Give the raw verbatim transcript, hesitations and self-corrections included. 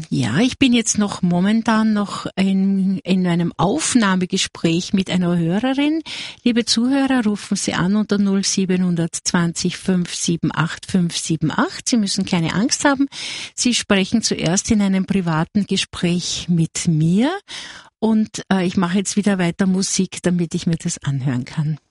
Ja, ich bin jetzt noch momentan noch in, in einem Aufnahmegespräch mit einer Hörerin. Liebe Zuhörer, rufen Sie an unter null sieben zwei null fünf sieben acht fünf sieben acht. Sie müssen keine Angst haben. Sie sprechen zuerst in einem privaten Gespräch mit mir und äh, ich mache jetzt wieder weiter Musik, damit ich mir das anhören kann.